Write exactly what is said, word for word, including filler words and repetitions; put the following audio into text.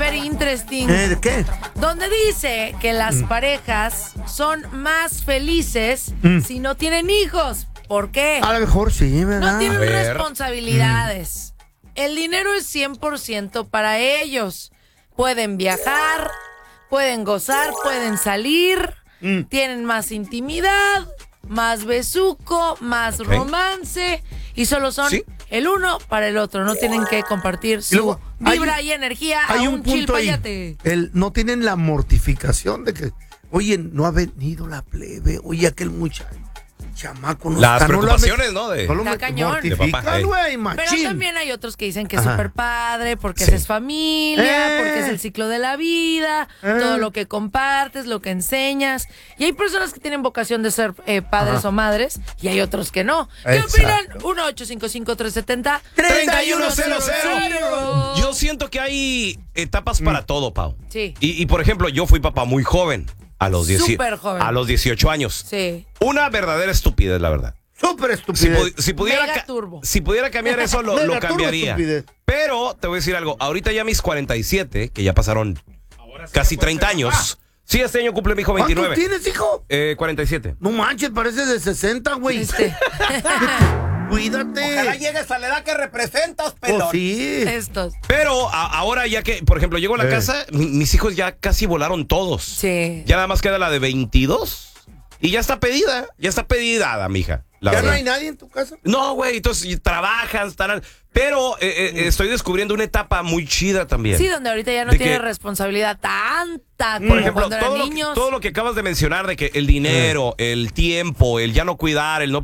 very interesting. ¿Eh, ¿De qué? Donde dice que las mm. parejas son más felices mm. si no tienen hijos. ¿Por qué? A lo mejor sí, ¿verdad? No tienen responsabilidades. Mm. El dinero es cien por ciento para ellos. Pueden viajar, pueden gozar, pueden salir, mm. tienen más intimidad, más besuco, más okay. romance, y solo son ¿Sí? el uno para el otro. No tienen que compartir su luego, vibra hay, y energía hay a un, un punto chilpayate. El, no tienen la mortificación de que, oye, no ha venido la plebe, oye, aquel muchacho. Chamaco, no Las está, preocupaciones, no, ¿no? De, no la cañón. Mortifican, güey, pero también hay otros que dicen que es súper padre porque sí. es familia, eh. porque es el ciclo de la vida, eh. todo lo que compartes, lo que enseñas. Y hay personas que tienen vocación de ser eh, padres Ajá. o madres y hay otros que no. ¿Qué Exacto. opinan? uno ocho cinco cinco, tres siete cero, tres uno cero cero. Yo siento que hay etapas mm. para todo, Pau. Sí. Y, y, por ejemplo, yo fui papá muy joven. A los, dieci- a los dieciocho años. Sí. Una verdadera estupidez, la verdad. Súper estupidez. Si, si, pudiera Mega ca- turbo. si pudiera cambiar eso, lo, lo cambiaría. Pero te voy a decir algo. Ahorita ya mis cuarenta y siete, que ya pasaron sí casi treinta años. Sí, este año cumple mi hijo veintinueve. ¿Cuántos tienes, hijo? Eh, cuarenta y siete. No manches, pareces de sesenta, güey. Este. Cuídate. Ojalá llegues a la edad que representas, pelón. Oh, sí. Estos. Pero a, ahora ya que, por ejemplo, llego a la eh. casa, mi, mis hijos ya casi volaron todos. Sí. Ya nada más queda la de veintidós y ya está pedida, ya está pedida, mija. ¿Ya verdad. no hay nadie en tu casa? No, güey, entonces trabajan, están... Pero eh, eh, estoy descubriendo una etapa muy chida también. Sí, donde ahorita ya no tiene que, responsabilidad tanta como por ejemplo, cuando todo eran lo, niños. todo lo que acabas de mencionar de que el dinero, eh. el tiempo, el ya no cuidar, el no